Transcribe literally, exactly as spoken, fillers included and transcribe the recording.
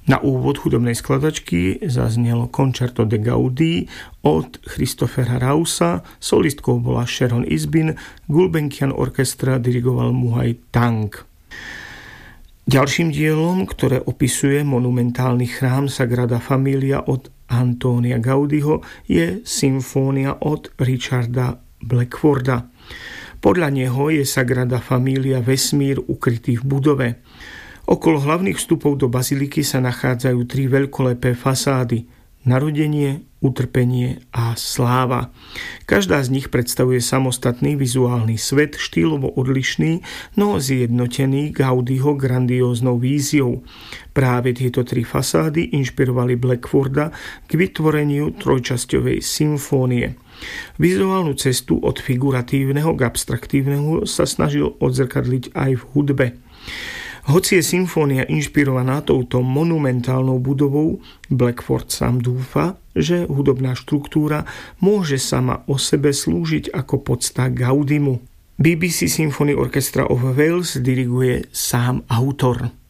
Na úvod hudobnej skladačky zaznelo Concerto de Gaudí od Christophera Rausa, solistkou bola Sharon Isbin, Gulbenkian Orchestra dirigoval Muhaj Tang. Ďalším dielom, ktoré opisuje monumentálny chrám Sagrada Familia od Antónia Gaudiho, je symfónia od Richarda Blackforda. Podľa neho je Sagrada Familia vesmír ukrytý v budove. Okolo hlavných vstupov do baziliky sa nachádzajú tri veľkolepé fasády: narodenie, utrpenie a sláva. Každá z nich predstavuje samostatný vizuálny svet, štýlovo odlišný, no zjednotený Gaudiho grandióznou víziou. Práve tieto tri fasády inšpirovali Blackforda k vytvoreniu trojčasťovej symfónie. Vizuálnu cestu od figuratívneho k abstraktívneho sa snažil odzrkadliť aj v hudbe. Hoci je symfónia inšpirovaná touto monumentálnou budovou, Blackford sám dúfa, že hudobná štruktúra môže sama o sebe slúžiť ako podsta Gaudimu. bé bé cé Symphony Orchestra of Wales diriguje sám autor.